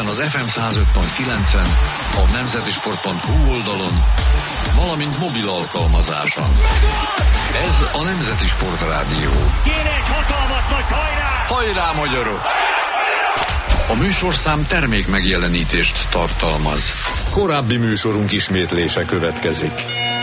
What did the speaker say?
Budapesten az FM 105.9-en, a nemzetisport.hu oldalon, valamint mobil alkalmazáson. Ez a Nemzeti Sport Rádió. Kéne egy hatalmas nagy hajrá! Hajrá, magyarok! A műsorszám termék megjelenítést tartalmaz. Korábbi műsorunk ismétlése következik.